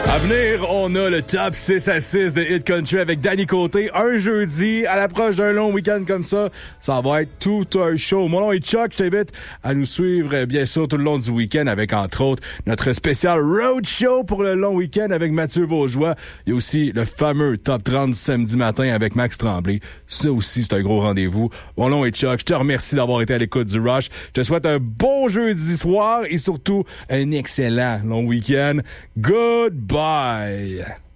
À venir, on a le top 6 à 6 de Hit Country avec Danny Côté. Un jeudi, à l'approche d'un long week-end comme ça, ça va être tout un show. Mon nom est Chuck, je t'invite à nous suivre, bien sûr, tout le long du week-end avec, entre autres, notre spécial Road Show pour le long week-end avec Mathieu Vaugeois. Il y a aussi le fameux Top 30 du samedi matin avec Max Tremblay. Ça aussi, c'est un gros rendez-vous. Mon nom est Chuck, je te remercie d'avoir été à l'écoute du Rush. Je te souhaite un bon jeudi soir et surtout un excellent long week-end. Goodbye!